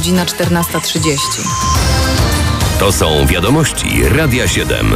Godzina 14:30. To są wiadomości Radia 7.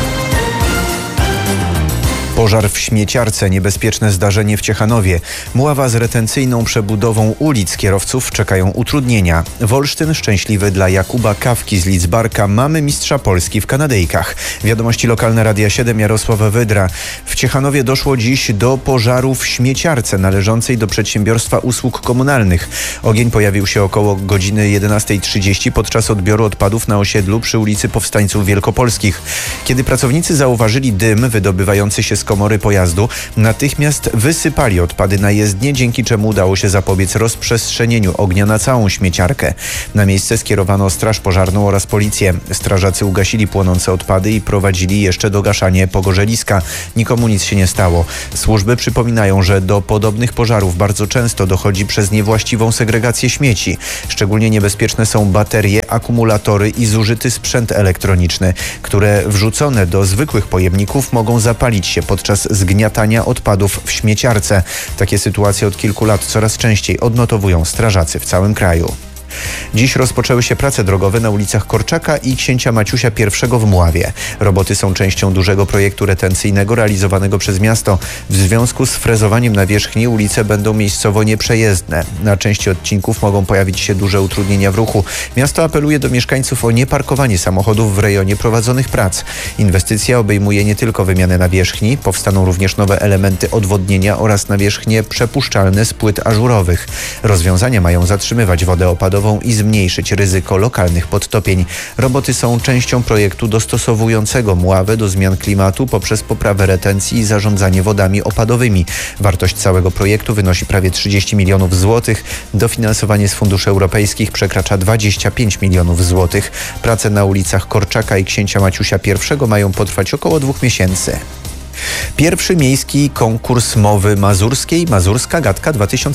Pożar w śmieciarce, niebezpieczne zdarzenie w Ciechanowie. Mława z retencyjną przebudową ulic, kierowców czekają utrudnienia. Wolsztyn szczęśliwy dla Jakuba Kawki z Lidzbarka, mamy mistrza Polski w kanadyjkach. Wiadomości lokalne Radia 7, Jarosław Wydra. W Ciechanowie doszło dziś do pożaru w śmieciarce należącej do przedsiębiorstwa usług komunalnych. Ogień pojawił się około godziny 11:30 podczas odbioru odpadów na osiedlu przy ulicy Powstańców Wielkopolskich. Kiedy pracownicy zauważyli dym wydobywający się z komory pojazdu, natychmiast wysypali odpady na jezdnię, dzięki czemu udało się zapobiec rozprzestrzenieniu ognia na całą śmieciarkę. Na miejsce skierowano straż pożarną oraz policję. Strażacy ugasili płonące odpady i prowadzili jeszcze dogaszanie pogorzeliska. Nikomu nic się nie stało. Służby przypominają, że do podobnych pożarów bardzo często dochodzi przez niewłaściwą segregację śmieci. Szczególnie niebezpieczne są baterie, akumulatory i zużyty sprzęt elektroniczny, które wrzucone do zwykłych pojemników mogą zapalić się podczas zgniatania odpadów w śmieciarce. Takie sytuacje od kilku lat coraz częściej odnotowują strażacy w całym kraju. Dziś rozpoczęły się prace drogowe na ulicach Korczaka i Księcia Maciusia I w Mławie. Roboty są częścią dużego projektu retencyjnego realizowanego przez miasto. W związku z frezowaniem nawierzchni ulice będą miejscowo nieprzejezdne. Na części odcinków mogą pojawić się duże utrudnienia w ruchu. Miasto apeluje do mieszkańców o nieparkowanie samochodów w rejonie prowadzonych prac. Inwestycja obejmuje nie tylko wymianę nawierzchni, powstaną również nowe elementy odwodnienia oraz nawierzchnie przepuszczalne z płyt ażurowych. Rozwiązania mają zatrzymywać wodę opadową i zmniejszyć ryzyko lokalnych podtopień. Roboty są częścią projektu dostosowującego Mławę do zmian klimatu poprzez poprawę retencji i zarządzanie wodami opadowymi. Wartość całego projektu wynosi prawie 30 milionów złotych. Dofinansowanie z funduszy europejskich przekracza 25 milionów złotych. Prace na ulicach Korczaka i Księcia Maciusia I mają potrwać około 2 miesięcy. Pierwszy miejski konkurs mowy mazurskiej Mazurska Gadka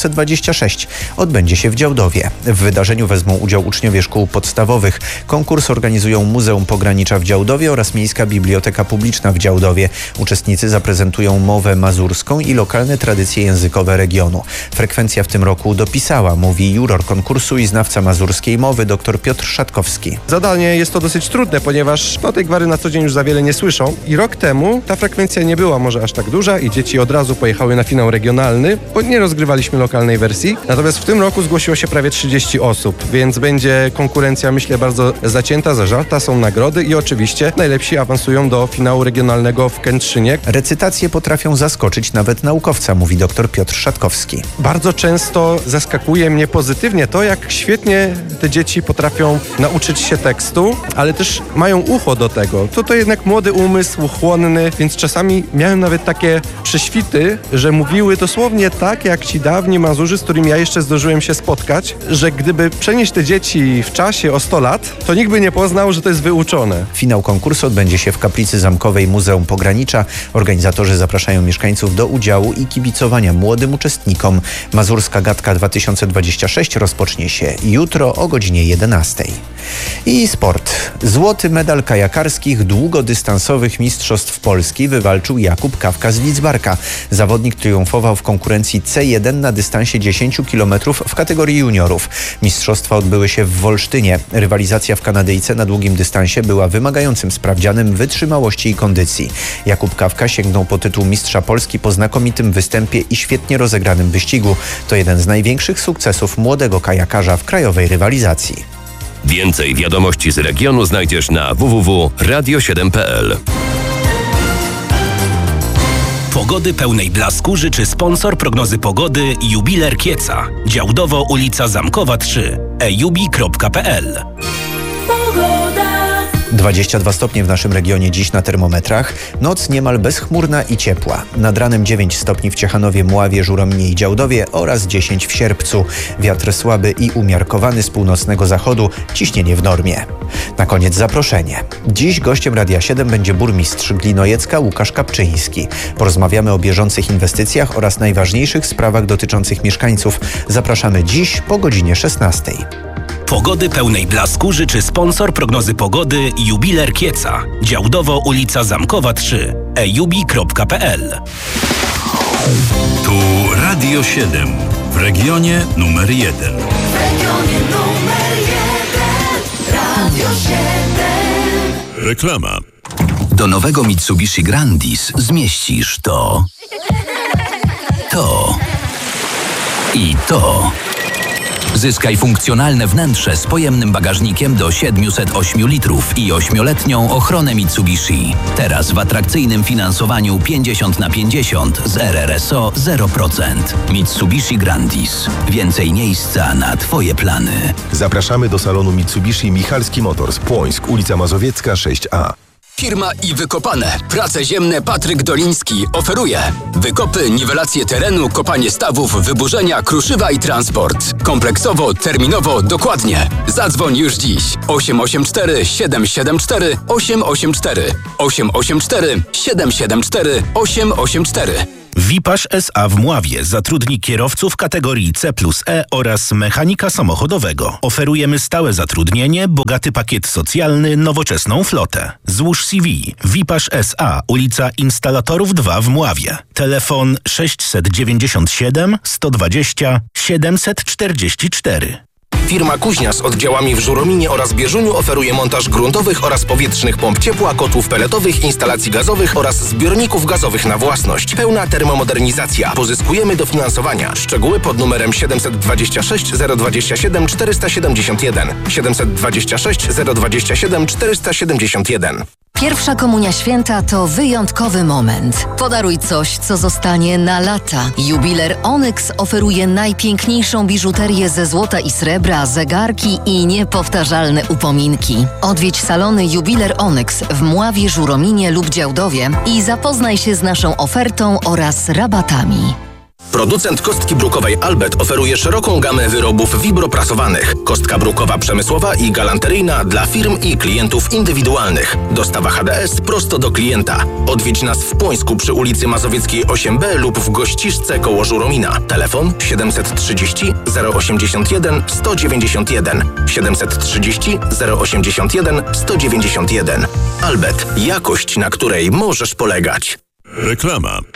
2026 odbędzie się w Działdowie. W wydarzeniu wezmą udział uczniowie szkół podstawowych. Konkurs organizują Muzeum Pogranicza w Działdowie oraz Miejska Biblioteka Publiczna w Działdowie. Uczestnicy zaprezentują mowę mazurską i lokalne tradycje językowe regionu. Frekwencja w tym roku dopisała, mówi juror konkursu i znawca mazurskiej mowy dr Piotr Szatkowski. Zadanie jest to dosyć trudne, ponieważ tej gwary na co dzień już za wiele nie słyszą i rok temu ta frekwencja nie była może aż tak duża i dzieci od razu pojechały na finał regionalny, bo nie rozgrywaliśmy lokalnej wersji. Natomiast w tym roku zgłosiło się prawie 30 osób, więc będzie konkurencja, myślę, bardzo zacięta, zażarta, są nagrody i oczywiście najlepsi awansują do finału regionalnego w Kętrzynie. Recytacje potrafią zaskoczyć nawet naukowca, mówi dr Piotr Szatkowski. Bardzo często zaskakuje mnie pozytywnie to, jak świetnie te dzieci potrafią nauczyć się tekstu, ale też mają ucho do tego. To jednak młody umysł, chłonny, więc czasami miałem nawet takie prześwity, że mówiły dosłownie tak, jak ci dawni Mazurzy, z którymi ja jeszcze zdążyłem się spotkać, że gdyby przenieść te dzieci w czasie o 100 lat, to nikt by nie poznał, że to jest wyuczone. Finał konkursu odbędzie się w kaplicy zamkowej Muzeum Pogranicza. Organizatorzy zapraszają mieszkańców do udziału i kibicowania młodym uczestnikom. Mazurska Gadka 2026 rozpocznie się jutro o godzinie 11. I sport. Złoty medal kajakarskich długodystansowych Mistrzostw Polski wywalczył Jakub Kawka z Lidzbarka. Zawodnik triumfował w konkurencji C1 na dystansie 10 km w kategorii juniorów. Mistrzostwa odbyły się w Wolsztynie. Rywalizacja w Kanadyjce na długim dystansie była wymagającym sprawdzianem wytrzymałości i kondycji. Jakub Kawka sięgnął po tytuł Mistrza Polski po znakomitym występie i świetnie rozegranym wyścigu. To jeden z największych sukcesów młodego kajakarza w krajowej rywalizacji. Więcej wiadomości z regionu znajdziesz na www.radio7.pl. Pogody pełnej blasku życzy sponsor prognozy pogody Jubiler Kieca. Działdowo ulica Zamkowa 3. ejubi.pl. 22 stopnie w naszym regionie dziś na termometrach. Noc niemal bezchmurna i ciepła. Nad ranem 9 stopni w Ciechanowie, Mławie, Żurominie i Działdowie oraz 10 w Sierpcu. Wiatr słaby i umiarkowany z północnego zachodu, ciśnienie w normie. Na koniec zaproszenie. Dziś gościem Radia 7 będzie burmistrz Glinojecka Łukasz Kapczyński. Porozmawiamy o bieżących inwestycjach oraz najważniejszych sprawach dotyczących mieszkańców. Zapraszamy dziś po godzinie 16. Pogody pełnej blasku życzy sponsor prognozy pogody Jubiler Kieca. Działdowo ulica Zamkowa 3. ejubi.pl. Tu Radio 7 w regionie numer 1. stronie numer 1 Radio 7. Reklama. Do nowego Mitsubishi Grandis zmieścisz to i to. Zyskaj funkcjonalne wnętrze z pojemnym bagażnikiem do 708 litrów i 8-letnią ochronę Mitsubishi. Teraz w atrakcyjnym finansowaniu 50/50 z RRSO 0%. Mitsubishi Grandis. Więcej miejsca na Twoje plany. Zapraszamy do salonu Mitsubishi Michalski Motors, Płońsk, ulica Mazowiecka 6A. Firma i Wykopane. Prace ziemne Patryk Doliński oferuje wykopy, niwelację terenu, kopanie stawów, wyburzenia, kruszywa i transport. Kompleksowo, terminowo, dokładnie. Zadzwoń już dziś. 884 774 884 884 774 884. Wipasz S.A. w Mławie zatrudni kierowców kategorii C+E oraz mechanika samochodowego. Oferujemy stałe zatrudnienie, bogaty pakiet socjalny, nowoczesną flotę. Złóż CV. Wipasz S.A. ulica Instalatorów 2 w Mławie. Telefon 697 120 744. Firma Kuźnia z oddziałami w Żurominie oraz Bieżuniu oferuje montaż gruntowych oraz powietrznych pomp ciepła, kotłów peletowych, instalacji gazowych oraz zbiorników gazowych na własność. Pełna termomodernizacja. Pozyskujemy dofinansowania. Szczegóły pod numerem 726 027 471. 726 027 471. Pierwsza komunia święta to wyjątkowy moment. Podaruj coś, co zostanie na lata. Jubiler Onyx oferuje najpiękniejszą biżuterię ze złota i srebra, zegarki i niepowtarzalne upominki. Odwiedź salony Jubiler Onyx w Mławie, Żurominie lub Działdowie i zapoznaj się z naszą ofertą oraz rabatami. Producent kostki brukowej Albert oferuje szeroką gamę wyrobów wibroprasowanych. Kostka brukowa przemysłowa i galanteryjna dla firm i klientów indywidualnych. Dostawa HDS prosto do klienta. Odwiedź nas w Płońsku przy ulicy Mazowieckiej 8B lub w Gościszce koło Żuromina. Telefon 730 081 191 730 081 191. Albert. Jakość, na której możesz polegać. Reklama.